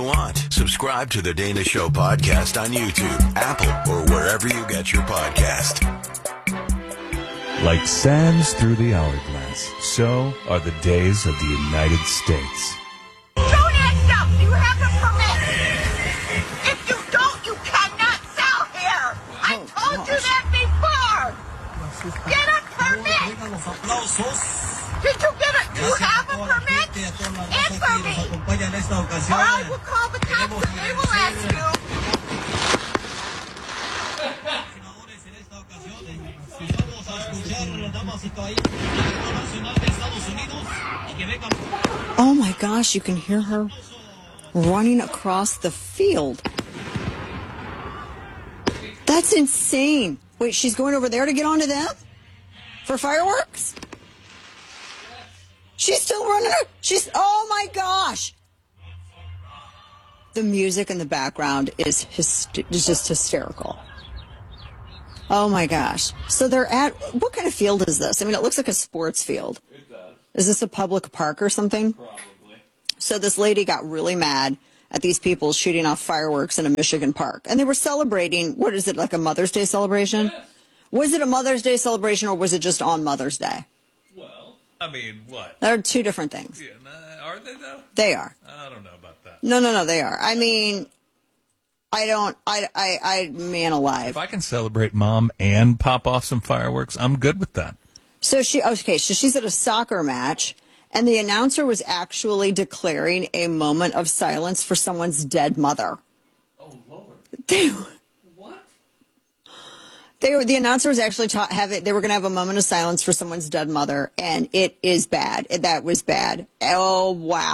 Want. Subscribe to the Dana Show podcast on YouTube, Apple, or wherever you get your podcast. Like sands through the hourglass, so are the days of the United States. Don't act up! You have a permit! If you don't, you cannot sell here! I told you that before! Get a permit! Did you get it? You have a permit? Answer me! Or I will call the cops and they will ask you. Oh my gosh, you can hear her running across the field. That's insane. Wait, she's going over there to get onto them? For fireworks? She's still running. Oh my gosh. The music in the background is just hysterical. Oh my gosh. So they're at, what kind of field is this? I mean, it looks like a sports field. It does. Is this a public park or something? Probably. So this lady got really mad at these people shooting off fireworks in a Michigan park. And they were celebrating, what is it, like a Mother's Day celebration? Yes. Was it a Mother's Day celebration or was it just on Mother's Day? Well, I mean, what? They're two different things. Yeah, are they, though? They are. I don't know about that. No, they are. I mean, man alive. If I can celebrate Mom and pop off some fireworks, I'm good with that. So she's at a soccer match, and the announcer was actually declaring a moment of silence for someone's dead mother. Oh, Lord. What? The announcer was actually they were going to have a moment of silence for someone's dead mother, and it is bad. That was bad. Oh,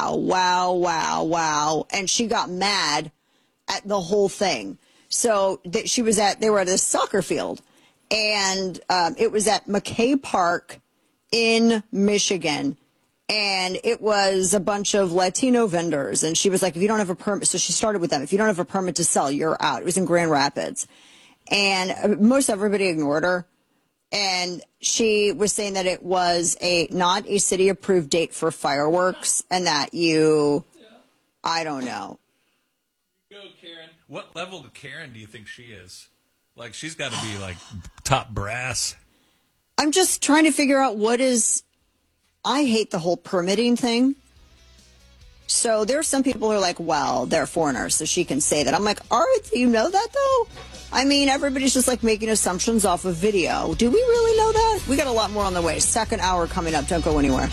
wow. And she got mad at the whole thing. So they were at a soccer field, and it was at McKay Park in Michigan, and it was a bunch of Latino vendors, and she was like, if you don't have a permit, so she started with them, if you don't have a permit to sell, you're out. It was in Grand Rapids. And most everybody ignored her. And she was saying that it was not a city-approved date for fireworks, and that I don't know. Go, Karen. What level of Karen do you think she is? Like, she's got to be, like, top brass. I'm just trying to figure out I hate the whole permitting thing. So there's some people who are like, well, they're foreigners, so she can say that. I'm like, all right, do you know that, though? I mean, everybody's just, like, making assumptions off of video. Do we really know that? We got a lot more on the way. Second hour coming up. Don't go anywhere.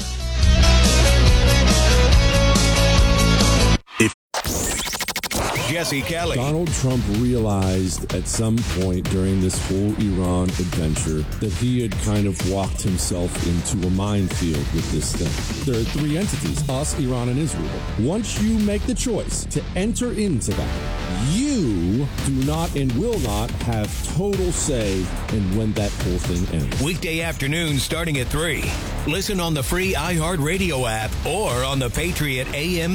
Jesse Kelly. Donald Trump realized at some point during this whole Iran adventure that he had kind of walked himself into a minefield with this thing. There are three entities, us, Iran, and Israel. Once you make the choice to enter into that, you do not and will not have total say in when that whole thing ends. Weekday afternoon starting at 3. Listen on the free iHeartRadio app or on the Patriot AM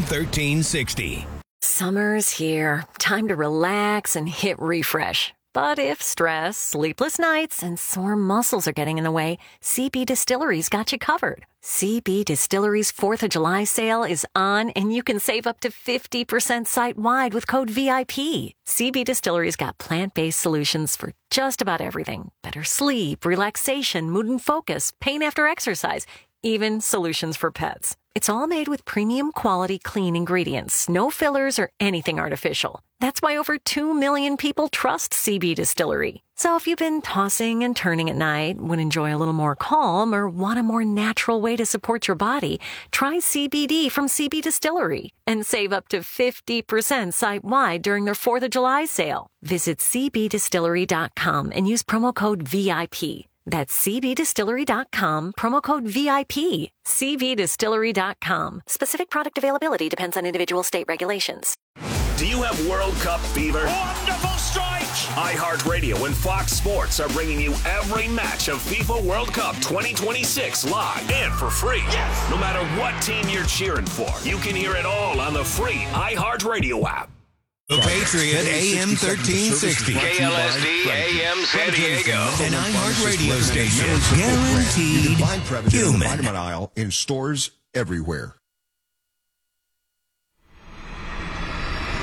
1360. Summer's here. Time to relax and hit refresh. But if stress, sleepless nights, and sore muscles are getting in the way, CB Distillery's got you covered. CB Distillery's 4th of July sale is on, and you can save up to 50% site-wide with code VIP. CB Distillery's got plant-based solutions for just about everything. Better sleep, relaxation, mood and focus, pain after exercise, even solutions for pets. It's all made with premium quality clean ingredients, no fillers or anything artificial. That's why over 2 million people trust CB Distillery. So if you've been tossing and turning at night, would enjoy a little more calm, or want a more natural way to support your body, try CBD from CB Distillery and save up to 50% site-wide during their 4th of July sale. Visit cbdistillery.com and use promo code VIP. That's cbdistillery.com, promo code VIP. cbdistillery.com. Specific product availability depends on individual state regulations. Do you have World Cup fever? Wonderful strike! iHeartRadio and Fox Sports are bringing you every match of FIFA World Cup 2026 live and for free. Yes! No matter what team you're cheering for, you can hear it all on the free iHeartRadio app. The Patriot AM 1360. KLSD AM San Diego. An iHeartRadio station. Guaranteed human. Vitamin aisle in stores everywhere.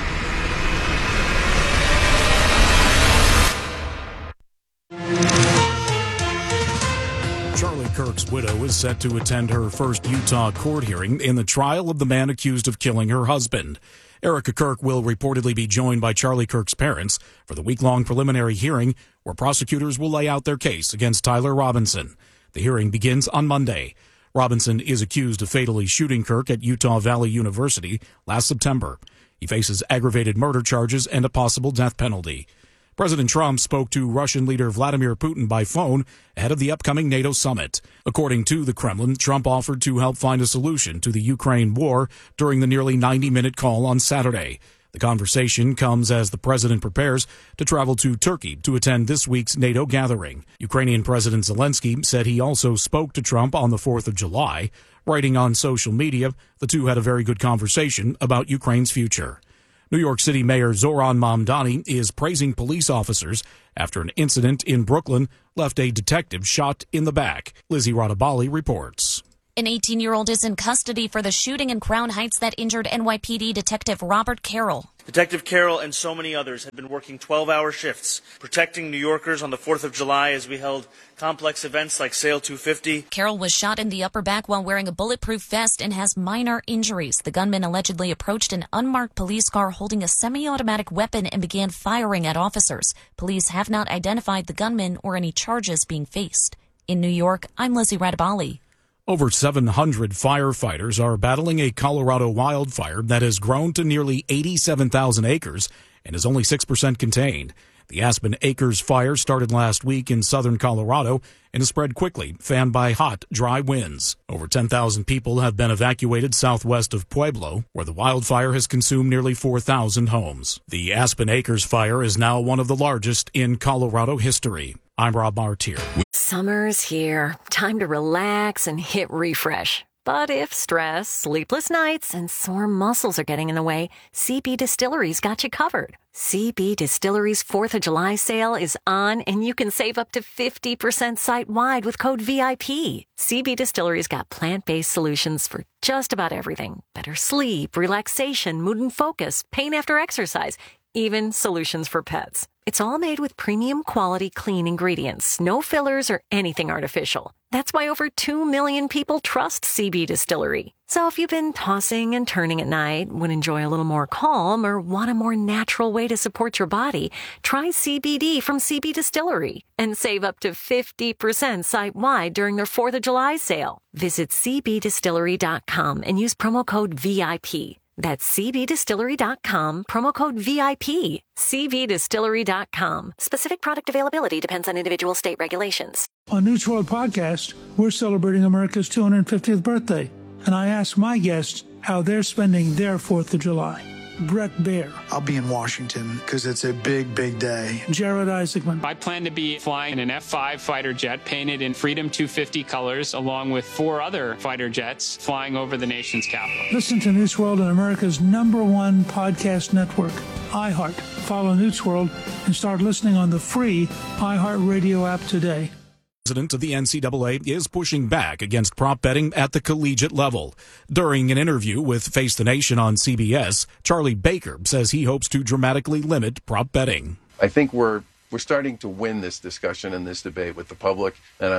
Kirk's widow is set to attend her first Utah court hearing in the trial of the man accused of killing her husband. Erica Kirk will reportedly be joined by Charlie Kirk's parents for the week-long preliminary hearing where prosecutors will lay out their case against Tyler Robinson. The hearing begins on Monday. Robinson is accused of fatally shooting Kirk at Utah Valley University last September. He faces aggravated murder charges and a possible death penalty. President Trump spoke to Russian leader Vladimir Putin by phone ahead of the upcoming NATO summit. According to the Kremlin, Trump offered to help find a solution to the Ukraine war during the nearly 90-minute call on Saturday. The conversation comes as the president prepares to travel to Turkey to attend this week's NATO gathering. Ukrainian President Zelensky said he also spoke to Trump on the 4th of July. Writing on social media, the two had a very good conversation about Ukraine's future. New York City Mayor Zoran Mamdani is praising police officers after an incident in Brooklyn left a detective shot in the back. Lizzie Radabali reports. An 18-year-old is in custody for the shooting in Crown Heights that injured NYPD Detective Robert Carroll. Detective Carroll and so many others have been working 12-hour shifts, protecting New Yorkers on the 4th of July as we held complex events like Sail 250. Carroll was shot in the upper back while wearing a bulletproof vest and has minor injuries. The gunman allegedly approached an unmarked police car holding a semi-automatic weapon and began firing at officers. Police have not identified the gunman or any charges being faced. In New York, I'm Lizzie Radabali. Over 700 firefighters are battling a Colorado wildfire that has grown to nearly 87,000 acres and is only 6% contained. The Aspen Acres fire started last week in southern Colorado and has spread quickly, fanned by hot, dry winds. Over 10,000 people have been evacuated southwest of Pueblo, where the wildfire has consumed nearly 4,000 homes. The Aspen Acres fire is now one of the largest in Colorado history. I'm Rob Martier. Summer's here. Time to relax and hit refresh. But if stress, sleepless nights, and sore muscles are getting in the way, CB Distillery's got you covered. CB Distillery's 4th of July sale is on, and you can save up to 50% site-wide with code VIP. CB Distillery's got plant-based solutions for just about everything. Better sleep, relaxation, mood and focus, pain after exercise, even solutions for pets. It's all made with premium quality clean ingredients, no fillers or anything artificial. That's why over 2 million people trust CB Distillery. So if you've been tossing and turning at night, would enjoy a little more calm, or want a more natural way to support your body, try CBD from CB Distillery and save up to 50% site-wide during their 4th of July sale. Visit cbdistillery.com and use promo code VIP. That's cbdistillery.com, promo code VIP. cbdistillery.com. Specific product availability depends on individual state regulations. On News World Podcast, we're celebrating America's 250th birthday, and I asked my guests how they're spending their 4th of July. Brett Baer. I'll be in Washington because it's a big, big day. Jared Isaacman. I plan to be flying an F-5 fighter jet painted in Freedom 250 colors, along with 4 other fighter jets flying over the nation's capital. Listen to News World on America's #1 podcast network, iHeart. Follow News World and start listening on the free iHeart Radio app today. President of the NCAA is pushing back against prop betting at the collegiate level. During an interview with Face the Nation on CBS, Charlie Baker says he hopes to dramatically limit prop betting. I think we're starting to win this discussion and this debate with the public, and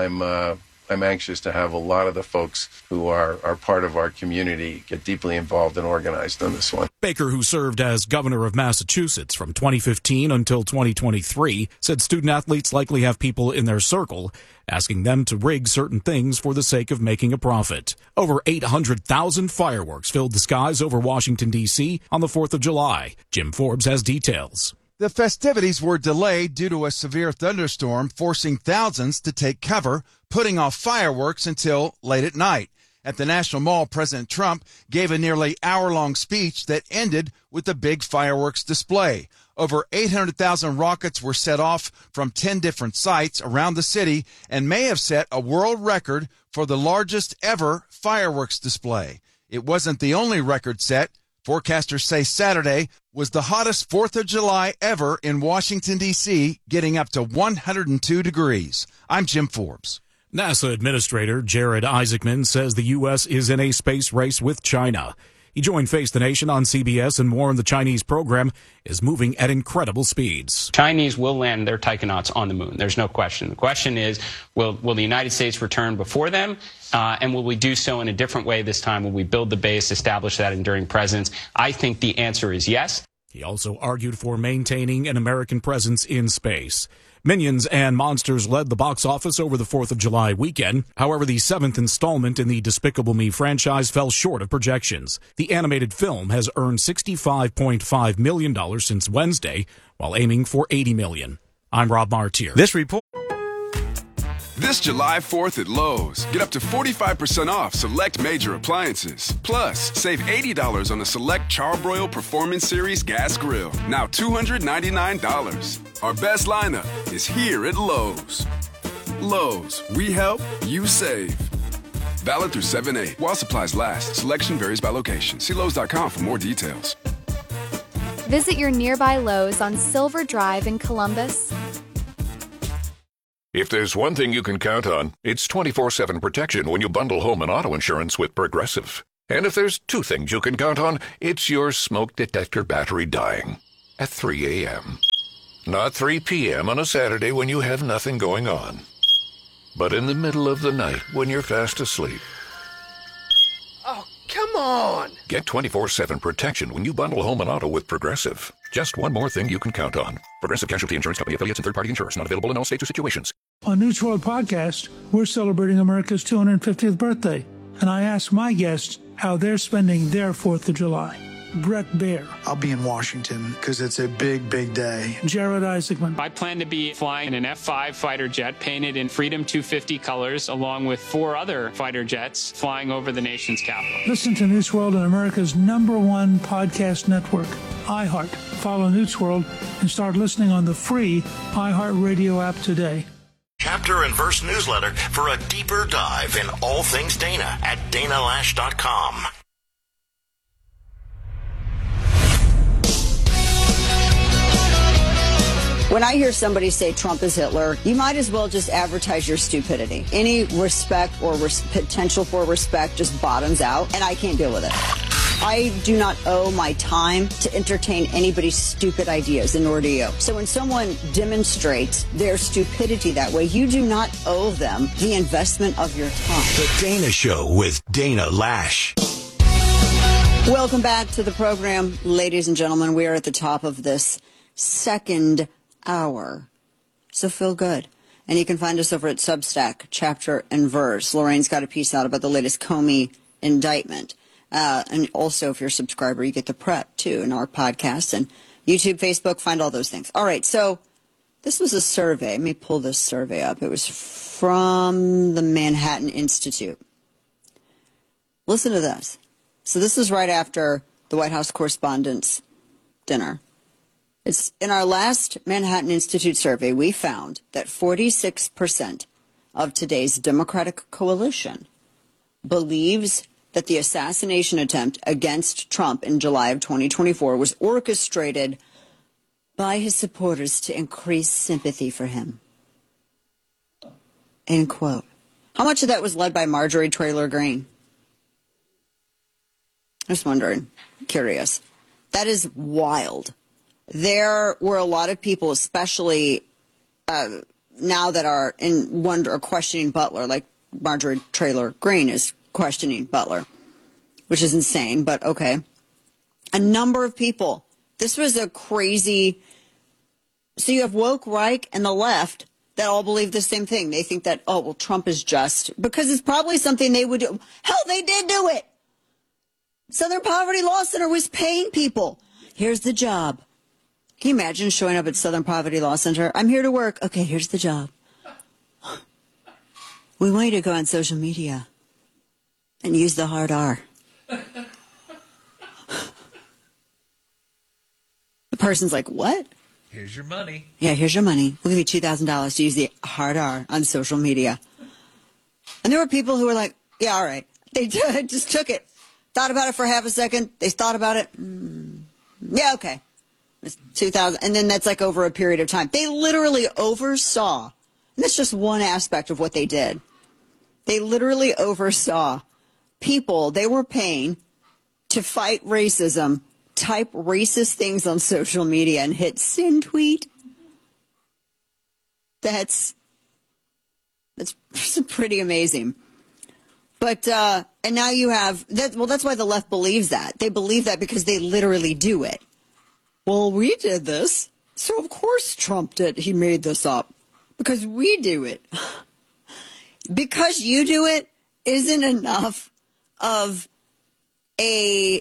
I'm anxious to have a lot of the folks who are part of our community get deeply involved and organized on this one. Baker, who served as governor of Massachusetts from 2015 until 2023, said student athletes likely have people in their circle asking them to rig certain things for the sake of making a profit. Over 800,000 fireworks filled the skies over Washington, D.C. on the 4th of July. Jim Forbes has details. The festivities were delayed due to a severe thunderstorm, forcing thousands to take cover, putting off fireworks until late at night. At the National Mall, President Trump gave a nearly hour-long speech that ended with a big fireworks display. Over 800,000 rockets were set off from 10 different sites around the city and may have set a world record for the largest ever fireworks display. It wasn't the only record set. Forecasters say Saturday was the hottest 4th of July ever in Washington, D.C., getting up to 102 degrees. I'm Jim Forbes. NASA Administrator Jared Isaacman says the U.S. is in a space race with China. He joined Face the Nation on CBS and warned the Chinese program is moving at incredible speeds. Chinese will land their taikonauts on the moon. There's no question. The question is, will the United States return before them? And will we do so in a different way this time? Will we build the base, establish that enduring presence? I think the answer is yes. He also argued for maintaining an American presence in space. Minions and Monsters led the box office over the 4th of July weekend. However, the 7th installment in the Despicable Me franchise fell short of projections. The animated film has earned $65.5 million since Wednesday, while aiming for $80 million. I'm Rob Martier. This July 4th at Lowe's, get up to 45% off select major appliances. Plus, save $80 on the select Charbroil Performance Series gas grill, now $299. Our best lineup is here at Lowe's. Lowe's, we help, you save. Valid through 7/8. While supplies last, selection varies by location. See Lowe's.com for more details. Visit your nearby Lowe's on Silver Drive in Columbus. If there's one thing you can count on, it's 24/7 protection when you bundle home and auto insurance with Progressive. And if there's two things you can count on, it's your smoke detector battery dying at 3 a.m. Not 3 p.m. on a Saturday when you have nothing going on, but in the middle of the night when you're fast asleep. Oh, come on! Get 24/7 protection when you bundle home and auto with Progressive. Just one more thing you can count on. Progressive Casualty Insurance Company affiliates and third-party insurers. Not available in all states or situations. On News World Podcast, we're celebrating America's 250th birthday, and I asked my guests how they're spending their 4th of July. Brett Baer. I'll be in Washington because it's a big, big day. Jared Isaacman. I plan to be flying an F-5 fighter jet painted in Freedom 250 colors, along with 4 other fighter jets flying over the nation's capital. Listen to News World on America's #1 podcast network, iHeart. Follow News World and start listening on the free iHeart Radio app today. Chapter and verse newsletter for a deeper dive in all things Dana at danalash.com. When I hear somebody say Trump is Hitler, you might as well just advertise your stupidity. Any respect or potential for respect just bottoms out, and I can't deal with it. I do not owe my time to entertain anybody's stupid ideas, and nor do you. So when someone demonstrates their stupidity that way, you do not owe them the investment of your time. The Dana Show with Dana Lash. Welcome back to the program, ladies and gentlemen. We are at the top of this second hour. So feel good. And you can find us over at Substack, Chapter and Verse. Lorraine's got a piece out about the latest Comey indictment. And also, if you're a subscriber, you get the prep, too, in our podcast. And YouTube, Facebook, find all those things. All right, so this was a survey. Let me pull this survey up. It was from the Manhattan Institute. Listen to this. So this is right after the White House Correspondents' Dinner. It's in our last Manhattan Institute survey, we found that 46% of today's Democratic coalition believes that the assassination attempt against Trump in July of 2024 was orchestrated by his supporters to increase sympathy for him. End quote. How much of that was led by Marjorie Taylor Greene? Just wondering. Curious. That is wild. There were a lot of people, especially now that are in wonder or questioning Butler, like Marjorie Taylor Greene is questioning Butler, which is insane, but okay. A number of people. This was a crazy. So you have woke right and the left that all believe the same thing. They think that, oh, well, Trump is just because it's probably something they would do. Hell, they did do it. Southern Poverty Law Center was paying people. Here's the job. Can you imagine showing up at Southern Poverty Law Center? I'm here to work. Okay, here's the job. We want you to go on social media and use the hard R. The person's like, what? Here's your money. Yeah, here's your money. We'll give you $2,000 to use the hard R on social media. And there were people who were like, yeah, all right. They just took it. Thought about it for half a second. They thought about it. Yeah, okay. It's 2,000. And then that's like over a period of time. They literally oversaw. And that's just one aspect of what they did. They literally oversaw people they were paying to fight racism, type racist things on social media and hit send tweet. That's pretty amazing. But, and now you have, that. Well, that's why the left believes that. They believe that because they literally do it. Well, we did this, so of course Trump did. He made this up because we do it. Because you do it isn't enough of a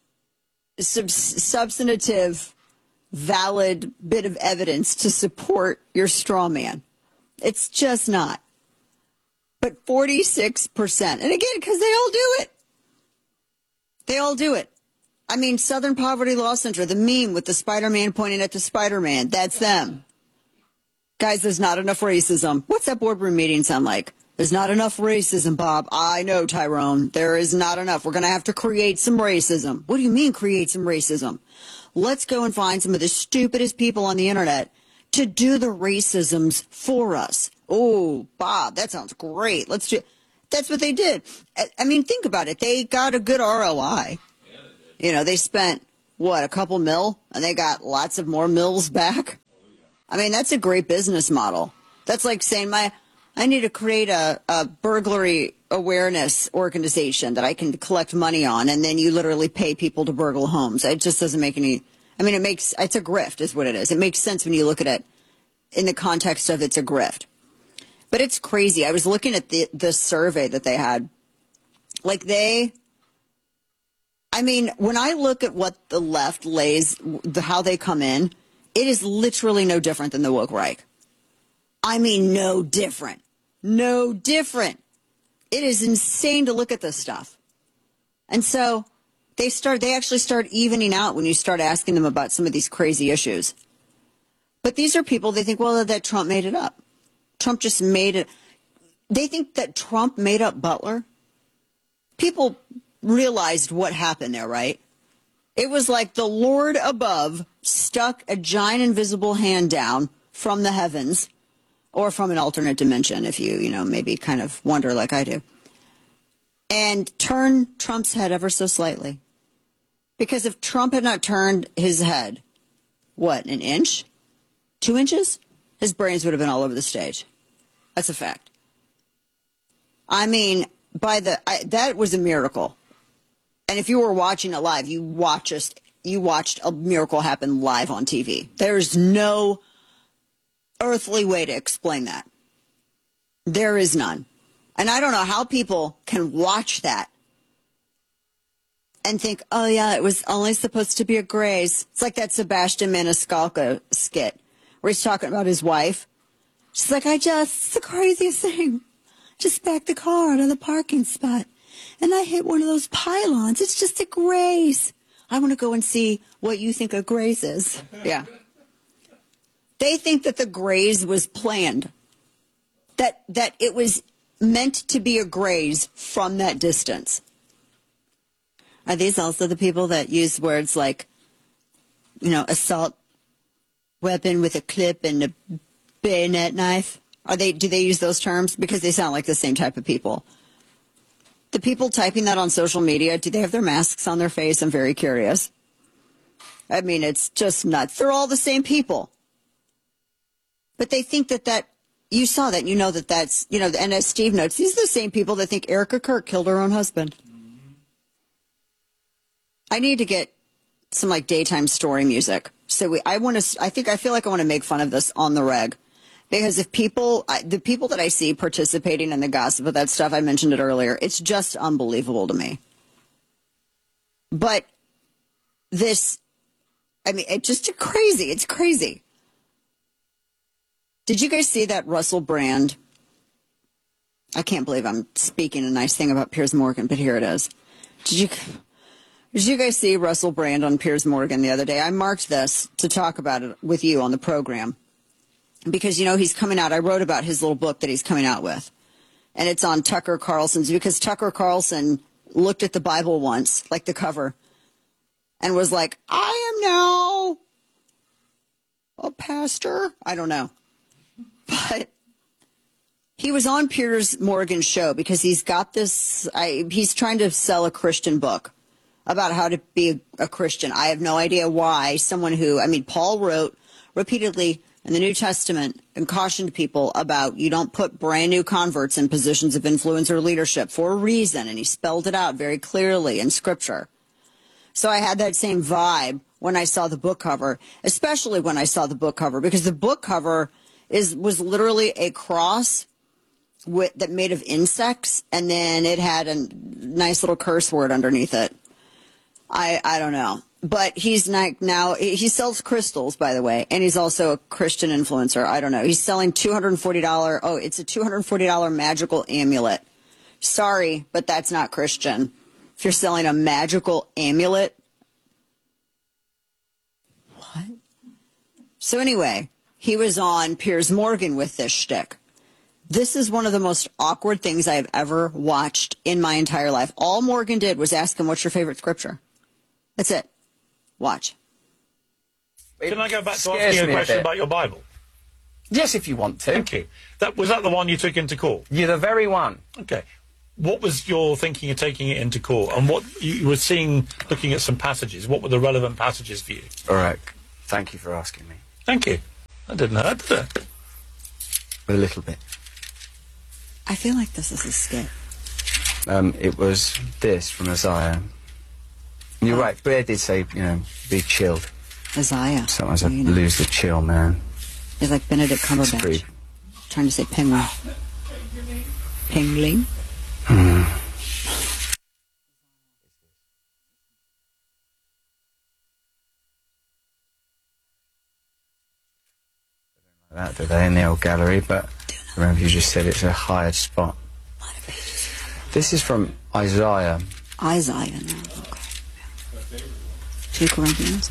substantive, valid bit of evidence to support your straw man. It's just not. But 46%, and again, because they all do it. They all do it. I mean, Southern Poverty Law Center, the meme with the Spider-Man pointing at the Spider-Man, that's them. Guys, there's not enough racism. What's that boardroom meeting sound like? There's not enough racism, Bob. I know, Tyrone. There is not enough. We're going to have to create some racism. What do you mean create some racism? Let's go and find some of the stupidest people on the internet to do the racisms for us. Oh, Bob, that sounds great. Let's do. That's what they did. I mean, think about it. They got a good ROI. You know, they spent, what, a couple mil, and they got lots of more mils back. I mean, that's a great business model. That's like saying I need to create a burglary awareness organization that I can collect money on, and then you literally pay people to burgle homes. It just doesn't make any, I mean, it's a grift is what it is. It makes sense when you look at it in the context of it's a grift. But it's crazy. I was looking at the survey that they had. Like I mean, when I look at what the left lays, how they come in, it is literally no different than the woke Reich. I mean, no different. No different. It is insane to look at this stuff. And so they actually start evening out when you start asking them about some of these crazy issues. But these are people, they think, well, that Trump made it up. Trump just made it. They think that Trump made up Butler. People realized what happened there, right? It was like the Lord above stuck a giant invisible hand down from the heavens, or from an alternate dimension, if you maybe kind of wonder like I do, and turned Trump's head ever so slightly. Because if Trump had not turned his head, what, an inch? 2 inches? His brains would have been all over the stage. That's a fact. I mean, that was a miracle. And if you were watching it live, you watched a miracle happen live on TV. There's no earthly way to explain that. There is none. And I don't know how people can watch that and think, oh, yeah, it was only supposed to be a graze. It's like that Sebastian Maniscalco skit where he's talking about his wife. She's like, it's the craziest thing. Just backed the car out of the parking spot, and I hit one of those pylons. It's just a graze. I want to go and see what you think a graze is. Yeah. They think that the graze was planned, that it was meant to be a graze from that distance. Are these also the people that use words like, assault weapon with a clip and a bayonet knife? Do they use those terms? Because they sound like the same type of people. The people typing that on social media, do they have their masks on their face? I'm very curious. I mean, it's just nuts. They're all the same people. But they think that you saw that, that's, and as Steve notes, these are the same people that think Erica Kirk killed her own husband. I need to get some like daytime story music. So I feel like I want to make fun of this on the reg. Because the people that I see participating in the gossip of that stuff, I mentioned it earlier, it's just unbelievable to me. But it's just crazy. It's crazy. Did you guys see that Russell Brand? I can't believe I'm speaking a nice thing about Piers Morgan, but here it is. Did you guys see Russell Brand on Piers Morgan the other day? I marked this to talk about it with you on the program. Because, he's coming out. I wrote about his little book that he's coming out with. And it's on Tucker Carlson's, because Tucker Carlson looked at the Bible once, like the cover, and was like, I am now a pastor. I don't know. But he was on Piers Morgan's show because he's got this, he's trying to sell a Christian book about how to be a Christian. I have no idea why someone who, Paul wrote repeatedly in the New Testament and cautioned people about you don't put brand new converts in positions of influence or leadership for a reason. And he spelled it out very clearly in Scripture. So I had that same vibe when I saw the book cover, especially when I saw the book cover, because the book cover was literally a cross that made of insects, and then it had a nice little curse word underneath it. I don't know. But he's now he sells crystals, by the way, and he's also a Christian influencer. I don't know. He's selling $240. Oh, it's a $240 magical amulet. Sorry, but that's not Christian. If you're selling a magical amulet. What? So anyway, he was on Piers Morgan with this shtick. This is one of the most awkward things I have ever watched in my entire life. All Morgan did was ask him, what's your favorite scripture? That's it. Watch. Can I go back to asking you a question about your Bible? Yes, if you want to. Thank you. Was that the one you took into court? You're the very one. Okay. What was your thinking of taking it into court? And what you were seeing, looking at some passages, what were the relevant passages for you? All right. Thank you for asking me. Thank you. I didn't know that, did I? A little bit. I feel like this is a skit. It was this from Isaiah. You're right, Blair did say, be chilled. Isaiah. Sometimes I lose the chill, man. It's like Benedict Cumberbatch. Trying to say penguin. Penguin? That do they in the old gallery, but remember you just said it's a hired spot. This is from Isaiah. Isaiah, no, okay. 2 Corinthians.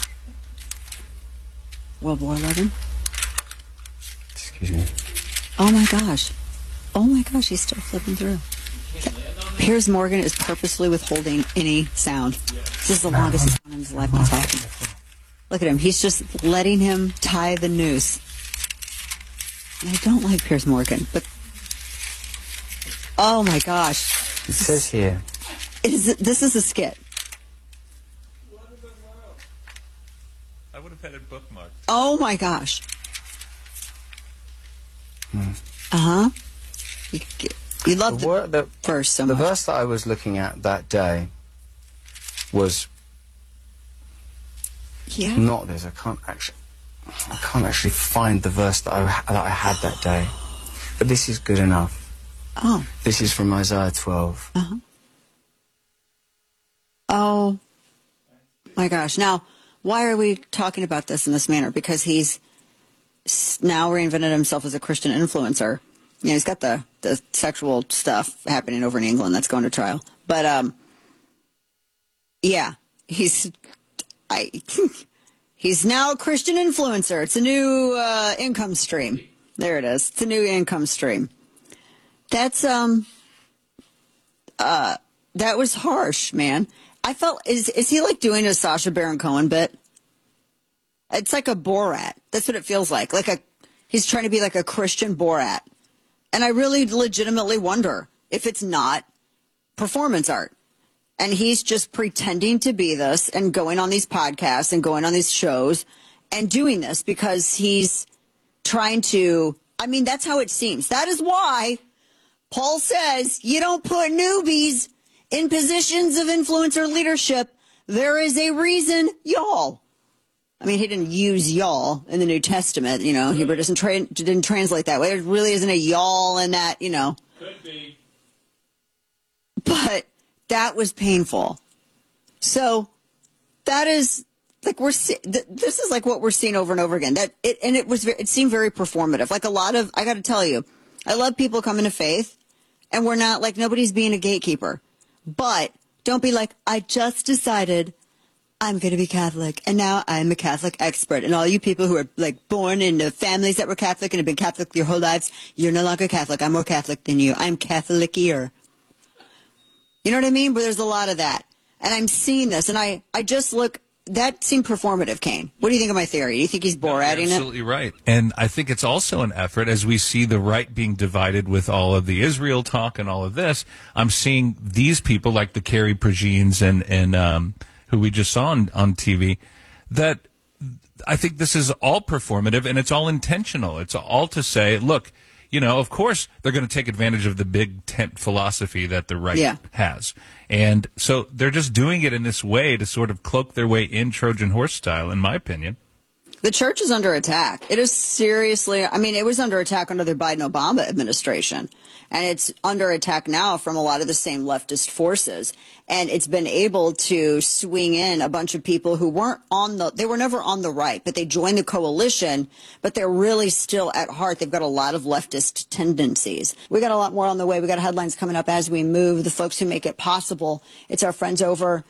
World War 11. Excuse me. Oh my gosh, he's still flipping through. Piers Morgan is purposely withholding any sound. This is the longest he's gone in his life not talking. Look at him, he's just letting him tie the noose. And I don't like Piers Morgan, but oh my gosh. It says here. This is a skit. I would have had it bookmarked. Oh my gosh. Uh-huh. You love the verse so much. The verse that I was looking at that day was not this. I can't actually find the verse that I had that day. But this is good enough. Oh. This is from Isaiah 12. Uh-huh. Oh my gosh. Now, why are we talking about this in this manner? Because he's now reinvented himself as a Christian influencer. He's got the sexual stuff happening over in England that's going to trial. But, he's now a Christian influencer. It's a new income stream. There it is. It's a new income stream. That's, that was harsh, man. I felt, is he like doing a Sacha Baron Cohen bit? It's like a Borat. That's what it feels like. He's trying to be like a Christian Borat. And I really legitimately wonder if it's not performance art. And he's just pretending to be this and going on these podcasts and going on these shows and doing this because he's trying to, that's how it seems. That is why Paul says you don't put newbies in positions of influence or leadership. There is a reason, y'all. He didn't use y'all in the New Testament, Hebrew didn't translate that way. There really isn't a y'all in that, Could be. But that was painful. So that is like this is like what we're seeing over and over again. It seemed very performative. Like I got to tell you, I love people coming to faith, and we're not like nobody's being a gatekeeper. But don't be like, I just decided I'm going to be Catholic, and now I'm a Catholic expert. And all you people who are like born into families that were Catholic and have been Catholic your whole lives, you're no longer Catholic. I'm more Catholic than you. I'm Catholicier. You know what I mean? But there's a lot of that. And I'm seeing this, and I just look, that seemed performative, Kane. What do you think of my theory? Do you think he's Borating it? Absolutely right. And I think it's also an effort, as we see the right being divided with all of the Israel talk and all of this. I'm seeing these people like the Carrie Prejeans and who we just saw on TV, that I think this is all performative and it's all intentional. It's all to say, look, you know, of course they're going to take advantage of the big tent philosophy that the right has. And so they're just doing it in this way to sort of cloak their way in Trojan horse style, in my opinion. The church is under attack. It is seriously, I mean, it was under attack under the Biden-Obama administration. And it's under attack now from a lot of the same leftist forces. And it's been able to swing in a bunch of people who they were never on the right, but they joined the coalition, but they're really still at heart. They've got a lot of leftist tendencies. We got a lot more on the way. We got headlines coming up as we move. The folks who make it possible, it's our friends over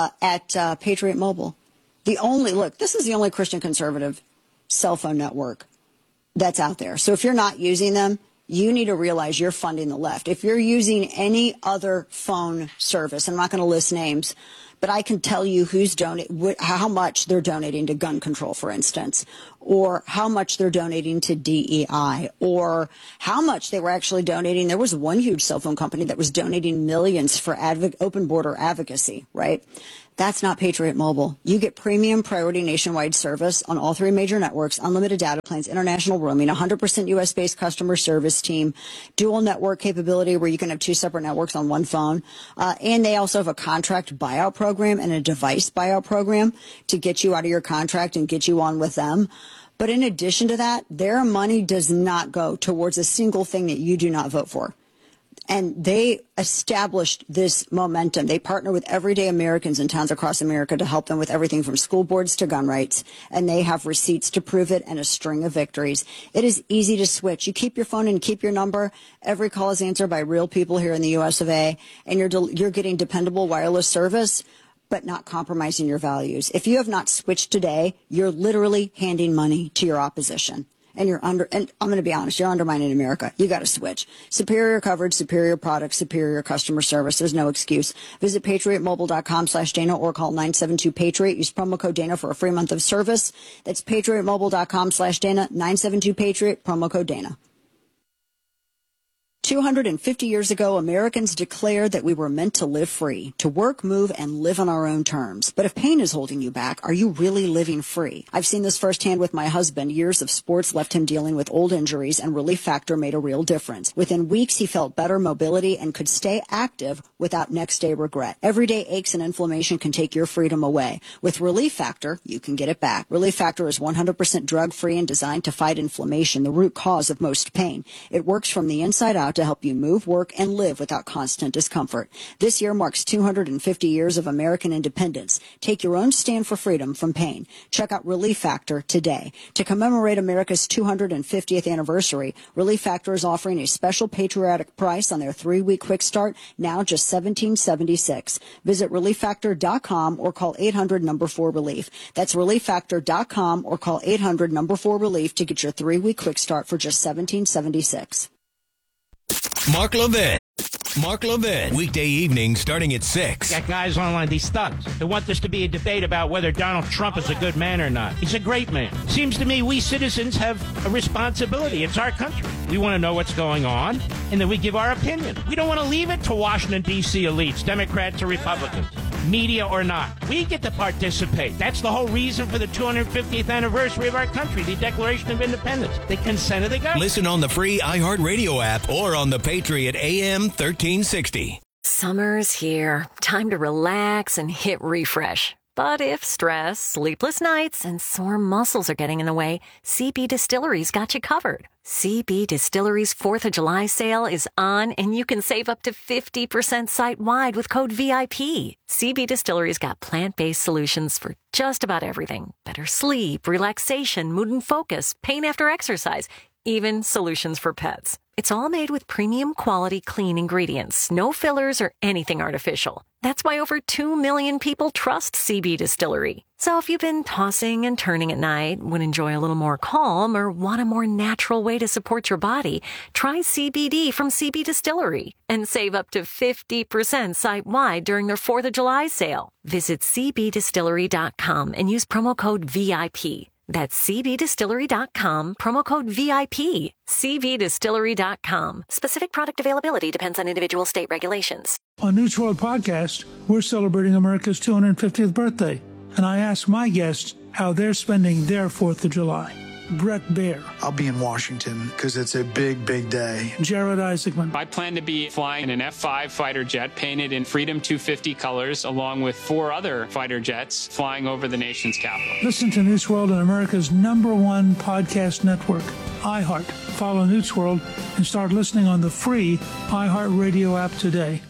at Patriot Mobile. This is the only Christian conservative cell phone network that's out there. So if you're not using them, you need to realize you're funding the left. If you're using any other phone service, I'm not going to list names, but I can tell you how much they're donating to gun control, for instance, or how much they're donating to DEI, or how much they were actually donating. There was one huge cell phone company that was donating millions for open border advocacy, right? That's not Patriot Mobile. You get premium priority nationwide service on all 3 major networks, unlimited data plans, international roaming, 100% U.S.-based customer service team, dual network capability where you can have 2 separate networks on one phone. And they also have a contract buyout program and a device buyout program to get you out of your contract and get you on with them. But in addition to that, their money does not go towards a single thing that you do not vote for. And they established this momentum. They partner with everyday Americans in towns across America to help them with everything from school boards to gun rights. And they have receipts to prove it and a string of victories. It is easy to switch. You keep your phone and keep your number. Every call is answered by real people here in the U.S. of A. And you're getting dependable wireless service, but not compromising your values. If you have not switched today, you're literally handing money to your opposition. And and I'm going to be honest, you're undermining America. You got to switch. Superior coverage, superior products, superior customer service. There's no excuse. Visit patriotmobile.com/Dana or call 972-PATRIOT. Use promo code Dana for a free month of service. That's patriotmobile.com/Dana, 972-PATRIOT, promo code Dana. 250 years ago, Americans declared that we were meant to live free, to work, move, and live on our own terms. But if pain is holding you back, are you really living free? I've seen this firsthand with my husband. Years of sports left him dealing with old injuries, and Relief Factor made a real difference. Within weeks, he felt better mobility and could stay active without next-day regret. Everyday aches and inflammation can take your freedom away. With Relief Factor, you can get it back. Relief Factor is 100% drug-free and designed to fight inflammation, the root cause of most pain. It works from the inside out to help you move, work, and live without constant discomfort. This year marks 250 years of American independence. Take your own stand for freedom from pain. Check out Relief Factor today. To commemorate America's 250th anniversary, Relief Factor is offering a special patriotic price on their 3-week quick start, now just $17.76. Visit ReliefFactor.com or call 800-4RELIEF. That's ReliefFactor.com or call 800-4RELIEF to get your 3-week quick start for just $17.76. Mark Levin. Weekday evenings starting at 6. Got guys online, these thugs, who want this to be a debate about whether Donald Trump is a good man or not. He's a great man. Seems to me we citizens have a responsibility. It's our country. We want to know what's going on, and then we give our opinion. We don't want to leave it to Washington, D.C. elites, Democrats or Republicans, media or not. We get to participate. That's the whole reason for the 250th anniversary of our country, the Declaration of Independence, the consent of the government. Listen on the free iHeartRadio app or on the Patriot AM 1360. Summer's here. Time to relax and hit refresh. But if stress, sleepless nights, and sore muscles are getting in the way, CB Distillery's got you covered. CB Distillery's 4th of July sale is on, and you can save up to 50% site-wide with code VIP. CB Distillery's got plant-based solutions for just about everything. Better sleep, relaxation, mood and focus, pain after exercise, even solutions for pets. It's all made with premium quality clean ingredients, no fillers or anything artificial. That's why over 2 million people trust CB Distillery. So if you've been tossing and turning at night, would enjoy a little more calm, or want a more natural way to support your body, try CBD from CB Distillery and save up to 50% site-wide during their 4th of July sale. Visit cbdistillery.com and use promo code VIP. That's cbdistillery.com, promo code VIP. cbdistillery.com. Specific product availability depends on individual state regulations. On News World Podcast, we're celebrating America's 250th birthday, and I asked my guests how they're spending their 4th of July. Brett Baer. I'll be in Washington because it's a big, big day. Jared Isaacman. I plan to be flying in an F-5 fighter jet painted in Freedom 250 colors, along with 4 other fighter jets flying over the nation's capital. Listen to News World on America's #1 podcast network, iHeart. Follow News World and start listening on the free iHeart Radio app today.